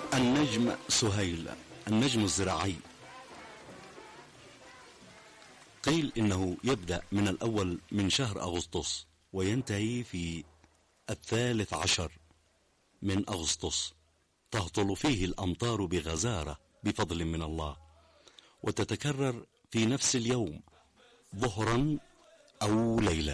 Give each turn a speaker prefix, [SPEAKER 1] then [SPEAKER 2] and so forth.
[SPEAKER 1] النجم سهيل، النجم الزراعي، قيل إنه يبدأ من الأول من شهر أغسطس وينتهي في 13 من أغسطس، تهطل فيه الأمطار بغزارة بفضل من الله، وتتكرر في نفس اليوم ظهرا أو ليلا.